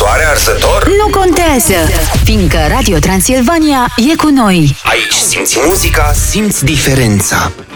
soare arzător? Nu contează, fiindcă Radio Transilvania e cu noi. Aici simți muzica, simți diferența.